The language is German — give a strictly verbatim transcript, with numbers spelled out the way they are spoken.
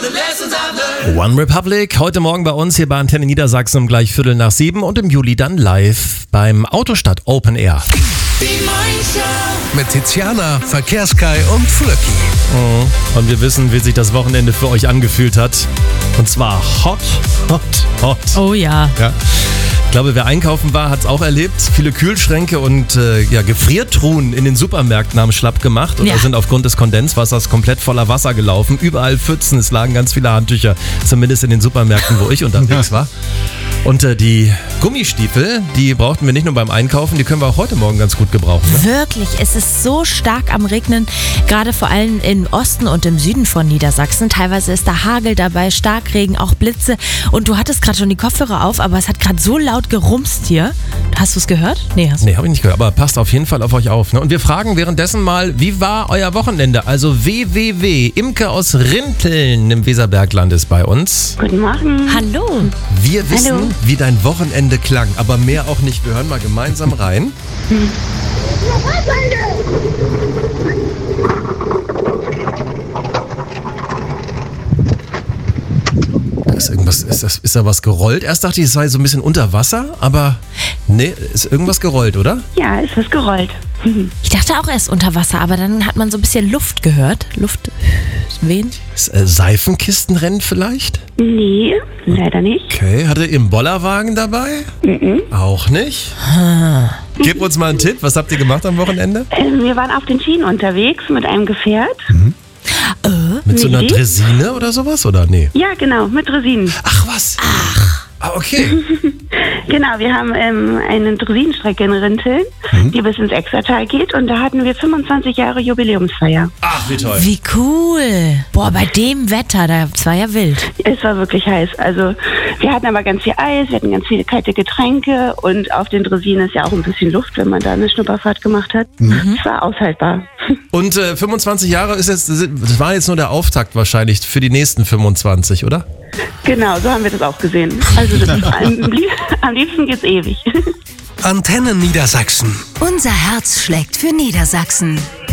One Republic, heute Morgen bei uns hier bei Antenne Niedersachsen um gleich Viertel nach sieben und im Juli dann live beim Autostadt Open Air. Mit Tiziana, Verkehrskai und Flöcki. Mhm. Und wir wissen, wie sich das Wochenende für euch angefühlt hat. Und zwar hot, hot, hot. Oh ja. Ja. Ich glaube, wer einkaufen war, hat es auch erlebt. Viele Kühlschränke und äh, ja, Gefriertruhen in den Supermärkten haben schlapp gemacht oder Ja. sind aufgrund des Kondenswassers komplett voller Wasser gelaufen. Überall Pfützen, es lagen ganz viele Handtücher, zumindest in den Supermärkten, wo ich unterwegs war. Und äh, die Gummistiefel, die brauchten wir nicht nur beim Einkaufen, die können wir auch heute Morgen ganz gut gebrauchen. Ne? Wirklich, es ist so stark am Regnen, gerade vor allem im Osten und im Süden von Niedersachsen. Teilweise ist da Hagel dabei, Starkregen, auch Blitze. Und du hattest gerade schon die Kopfhörer auf, aber es hat gerade so laut gerumst hier. Hast du es gehört? Nee, hast du. Nee, habe ich nicht gehört, aber passt auf jeden Fall auf euch auf. Ne? Und wir fragen währenddessen mal, wie war euer Wochenende? Also W W W, Imke aus Rinteln im Weserbergland ist bei uns. Guten Morgen. Hallo. Wir wissen, Hallo. wie dein Wochenende klang, aber mehr auch nicht. Wir hören mal gemeinsam rein. Da ist irgendwas, ist, das, ist da was gerollt? Erst dachte ich, es sei so ein bisschen unter Wasser, aber nee, ist irgendwas gerollt, oder? Ja, es ist gerollt. Ich dachte auch erst unter Wasser, aber dann hat man so ein bisschen Luft gehört. Luft, wehen. Ist, äh, Seifenkistenrennen vielleicht? Nee, leider nicht. Okay, hattet ihr einen Bollerwagen dabei? Mhm. Auch nicht? Gib uns mal einen Tipp, was habt ihr gemacht am Wochenende? Ähm, wir waren auf den Schienen unterwegs mit einem Gefährt. Mit so einer Nee. Dresine oder sowas, oder? Nee. Ja, genau, mit Dresinen. Ach was? Ach. Ah, okay. Genau, wir haben ähm, eine Dresinenstrecke in Rinteln, die bis ins Exertal geht. Und da hatten wir fünfundzwanzig Jahre Jubiläumsfeier. Ach, wie toll. Wie cool. Boah, bei dem Wetter, das war ja wild. Es war wirklich heiß. Also wir hatten aber ganz viel Eis, wir hatten ganz viele kalte Getränke. Und auf den Dresinen ist ja auch ein bisschen Luft, wenn man da eine Schnupperfahrt gemacht hat. Es war aushaltbar. Und äh, fünfundzwanzig Jahre ist jetzt, das war jetzt nur der Auftakt wahrscheinlich für die nächsten fünfundzwanzig, oder? Genau, so haben wir das auch gesehen. Also das ist, am, lieb- am liebsten geht's ewig. Antenne Niedersachsen. Unser Herz schlägt für Niedersachsen.